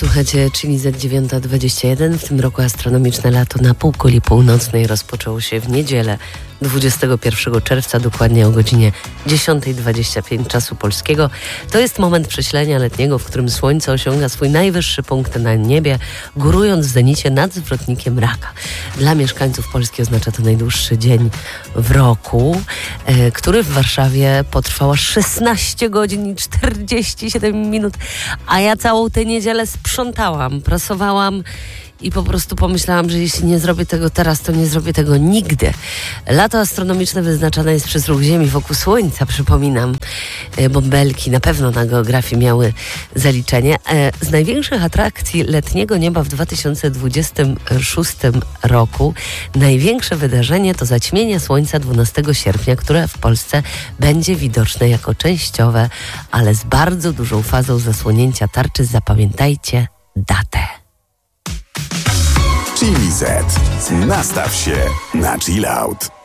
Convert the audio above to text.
Słuchajcie, czyli Z9:21. W tym roku astronomiczne lato na półkuli północnej rozpoczęło się w niedzielę 21 czerwca, dokładnie o godzinie 10:25 czasu polskiego. To jest moment przesilenia letniego, w którym Słońce osiąga swój najwyższy punkt na niebie, górując w zenicie nad zwrotnikiem Raka. Dla mieszkańców Polski oznacza to najdłuższy dzień w roku, który w Warszawie potrwał aż 16 godzin i 47 minut, a ja całą tę niedzielę sprzątałam, prasowałam i po prostu pomyślałam, że jeśli nie zrobię tego teraz, to nie zrobię tego nigdy. Lato astronomiczne wyznaczane jest przez ruch Ziemi wokół Słońca, przypominam. Bąbelki na pewno na geografii miały zaliczenie. Z największych atrakcji letniego nieba w 2026 roku największe wydarzenie to zaćmienie Słońca 12 sierpnia, które w Polsce będzie widoczne jako częściowe, ale z bardzo dużą fazą zasłonięcia tarczy. Zapamiętajcie datę. Chili Z. Nastaw się na chill out.